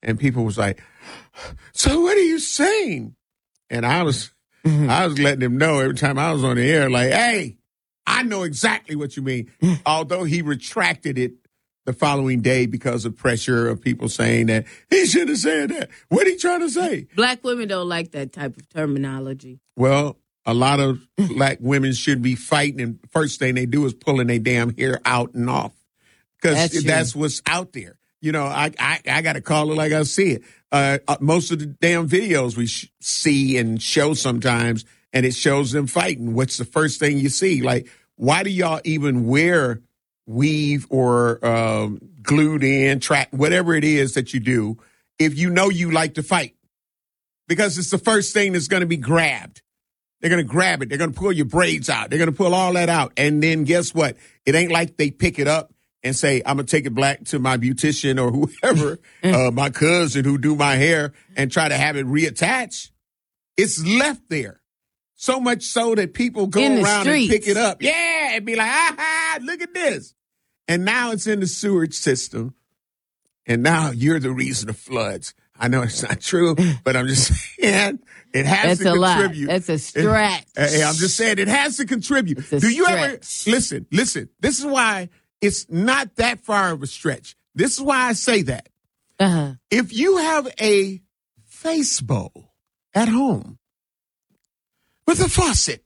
and people was like, so what are you saying? And I was letting him know every time I was on the air, like, hey, I know exactly what you mean. Although he retracted it the following day because of pressure of people saying that he should have said that. What are he trying to say? Black women don't like that type of terminology. Well, a lot of black women should be fighting, and first thing they do is pulling their damn hair out and off because that's what's out there. You know, I got to call it like I see it. Most of the damn videos we see and show sometimes, and it shows them fighting. What's the first thing you see? Like, why do y'all even wear weave or glued in, track, whatever it is that you do, if you know you like to fight? Because it's the first thing that's going to be grabbed. They're going to grab it. They're going to pull your braids out. They're going to pull all that out. And then guess what? It ain't like they pick it up and say, I'm going to take it back to my beautician or whoever, my cousin who do my hair, and try to have it reattached. It's left there. So much so that people go around and pick it up. Yeah, and be like, look at this. And now it's in the sewage system. And now you're the reason of floods. I know it's not true, but I'm just saying it has to contribute. That's a stretch. I'm just saying it has to contribute. Do you ever listen? This is why it's not that far of a stretch. This is why I say that. If you have a face bowl at home with a faucet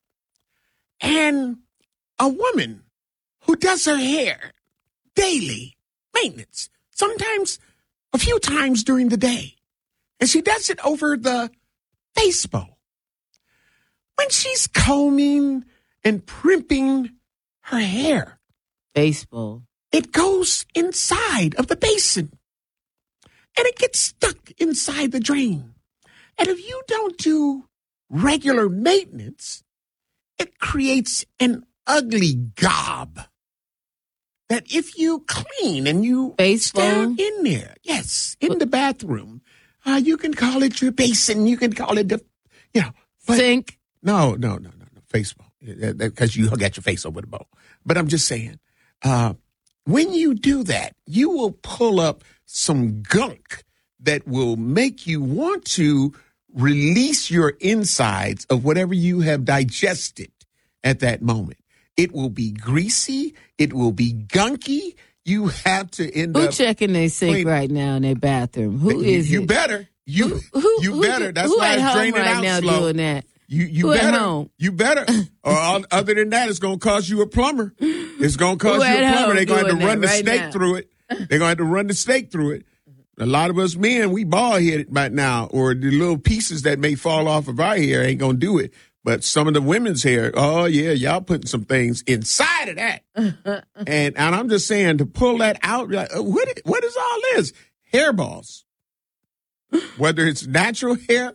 and a woman who does her hair daily maintenance, sometimes a few times during the day, and she does it over the face bowl. When she's combing and primping her hair, face bowl, it goes inside of the basin, and it gets stuck inside the drain. And if you don't do regular maintenance, it creates an ugly gob that if you clean and you stand in there, yes, in the bathroom, you can call it your basin. You can call it the, sink. No, face bowl, because you got your face over the bowl. But I'm just saying, when you do that, you will pull up some gunk that will make you want to release your insides of whatever you have digested at that moment. It will be greasy. It will be gunky. You have to end up. Who checking their sink right now in their bathroom? Who is you it? Better. You better. That's why it's draining right out now slow. Doing that? You Who better. At home? You better. Or other than that, it's going to cost you a plumber. It's going to cost you a plumber. They're going to have to run the stake through it. They're going to have to run the stake through it. A lot of us men, we bald-headed right now, or the little pieces that may fall off of our hair ain't going to do it. But some of the women's hair, oh, yeah, y'all putting some things inside of that. and I'm just saying, to pull that out, like, what is all this? Hairballs. Whether it's natural hair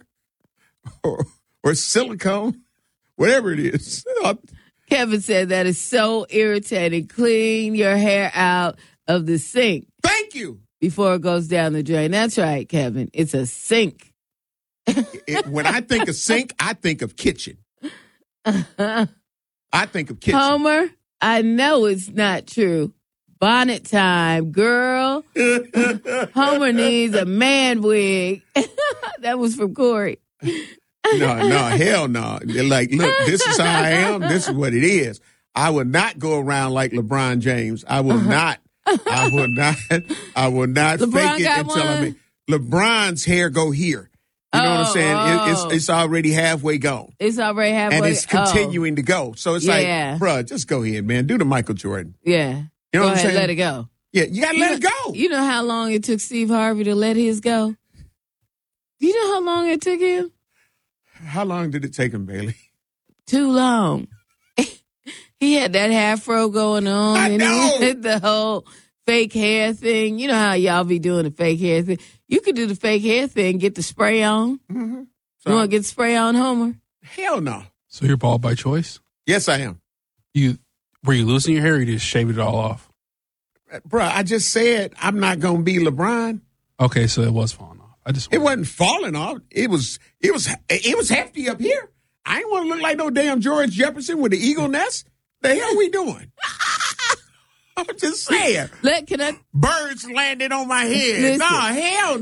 or silicone, whatever it is. Kevin said that is so irritating. Clean your hair out of the sink. Thank you. Before it goes down the drain. That's right, Kevin. It's a sink. When I think of sink, I think of kitchen. I think of kitchen. Homer, I know it's not true. Bonnet time, girl. Homer needs a man wig. That was from Corey. No, hell no. They're like, look, this is how I am. This is what it is. I would not go around like LeBron James. I will not. I will not fake it until I make LeBron's hair go here. You know what I'm saying? It's already halfway gone. It's already halfway. And it's continuing to go. So it's like, bruh, just go ahead, man. Do the Michael Jordan. Yeah. You know go what I'm saying? Let it go. Yeah, you got to let it go. You know how long it took Steve Harvey to let his go? Do you know how long it took him? How long did it take him, Bailey? Too long. He had that afro going on. I know. He had the whole fake hair thing. You know how y'all be doing the fake hair thing. You could do the fake hair thing, get the spray on. Mm-hmm. You want to get the spray on, Homer? Hell no. So you're bald by choice? Yes, I am. Were you losing your hair or you just shaved it all off? Bruh, I just said I'm not going to be LeBron. Okay, so it was falling off. It wasn't falling off. It was hefty up here. I ain't want to look like no damn George Jefferson with the eagle nest. The hell we doing? I'm just saying. Can I? Birds landed on my head. Listen. No, hell